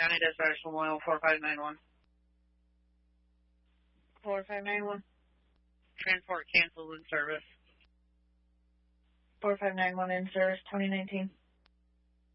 County Dispatch 4591. 4591. Transport canceled in service. 4591 in service 2019.